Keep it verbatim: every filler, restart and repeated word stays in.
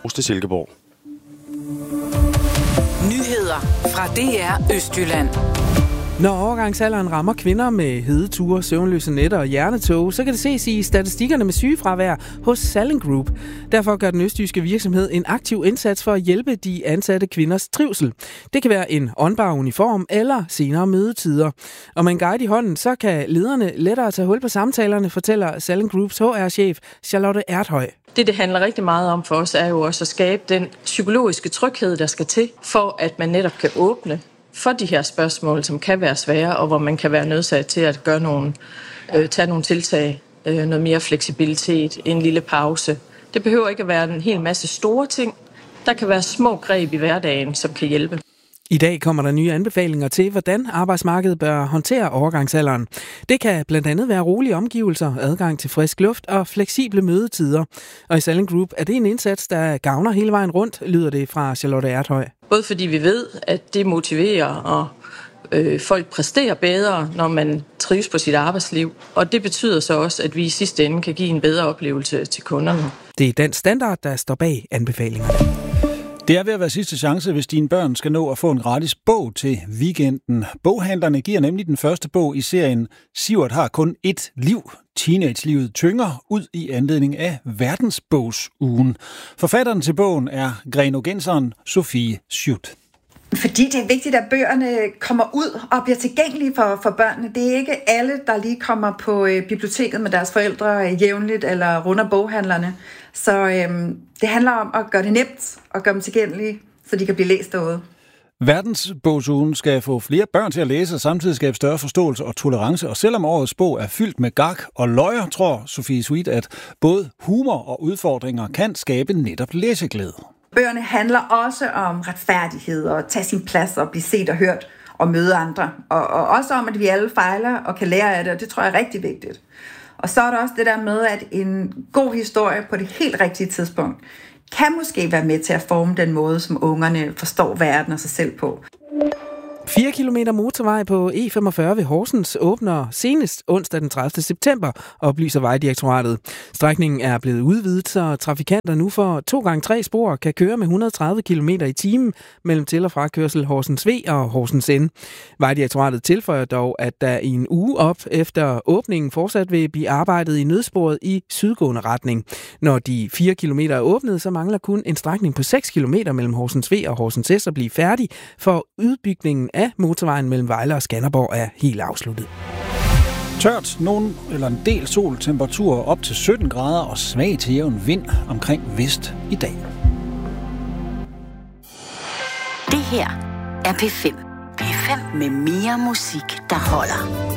til Silkeborg. Nyheder fra D R Østjylland. Når overgangsalderen rammer kvinder med hedeture, søvnløse nætter og hjernetog, så kan det ses i statistikkerne med sygefravær hos Salling Group. Derfor gør den østjyske virksomhed en aktiv indsats for at hjælpe de ansatte kvinders trivsel. Det kan være en åndbar uniform eller senere mødetider. Og med en guide i hånden, så kan lederne lettere tage hul på samtalerne, fortæller Salling Groups H R-chef Charlotte Erthøj. Det, det handler rigtig meget om for os, er jo også at skabe den psykologiske tryghed, der skal til, for at man netop kan åbne for de her spørgsmål, som kan være svære, og hvor man kan være nødsaget til at gøre nogle, øh, tage nogle tiltag, øh, noget mere fleksibilitet, en lille pause. Det behøver ikke at være en hel masse store ting. Der kan være små greb i hverdagen, som kan hjælpe. I dag kommer der nye anbefalinger til, hvordan arbejdsmarkedet bør håndtere overgangsalderen. Det kan blandt andet være rolige omgivelser, adgang til frisk luft og fleksible mødetider. Og i Salling Group er det en indsats, der gavner hele vejen rundt, lyder det fra Charlotte Erthøj. Både fordi vi ved, at det motiverer, og øh, folk præsterer bedre, når man trives på sit arbejdsliv. Og det betyder så også, at vi i sidste ende kan give en bedre oplevelse til kunderne. Det er den standard, der står bag anbefalingerne. Det er ved at være sidste chance, hvis dine børn skal nå at få en gratis bog til weekenden. Boghandlerne giver nemlig den første bog i serien Sivert har kun ét liv. Teenage-livet tynger ud i anledning af verdensbogsugen. Forfatteren til bogen er grenogenseren Sofie Schut. Fordi det er vigtigt, at bøgerne kommer ud og bliver tilgængelige for, for børnene. Det er ikke alle, der lige kommer på øh, biblioteket med deres forældre øh, jævnligt eller runder boghandlerne. Så øh, det handler om at gøre det nemt og gøre dem tilgængelige, så de kan blive læst derude. Verdensbogsugen skal få flere børn til at læse og samtidig skabe større forståelse og tolerance. Og selvom årets bog er fyldt med gak og løjer, tror Sofie Schut, at både humor og udfordringer kan skabe netop læseglæde. Bøgerne handler også om retfærdighed og tage sin plads og blive set og hørt og møde andre. Og, og også om, at vi alle fejler og kan lære af det, og det tror jeg er rigtig vigtigt. Og så er der også det der med, at en god historie på det helt rigtige tidspunkt kan måske være med til at forme den måde, som ungerne forstår verden og sig selv på. fire kilometer motorvej på E femogfyrre ved Horsens åbner senest onsdag den tredivte september, oplyser Vejdirektoratet. Strækningen er blevet udvidet, så trafikanter nu for to gange tre spor kan køre med et hundrede og tredive kilometer i timen mellem til- og frakørsel Horsens V og Horsens N. Vejdirektoratet tilføjer dog, at der i en uge op efter åbningen fortsat vil blive arbejdet i nødsporet i sydgående retning. Når de fire kilometer er åbnet, så mangler kun en strækning på seks kilometer mellem Horsens V og Horsens S at blive færdig, for udbygningen af motorvejen mellem Vejle og Skanderborg er helt afsluttet. Tørt, nogen eller en del sol, temperaturer op til sytten grader og svag til jævn vind omkring vest i dag. Det her er P fem. P fem med mere musik, der holder.